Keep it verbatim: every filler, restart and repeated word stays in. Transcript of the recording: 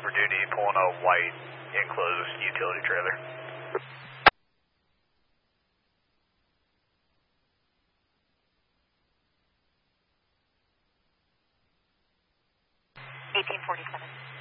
for duty, pulling a white enclosed utility trailer. eighteen forty-seven.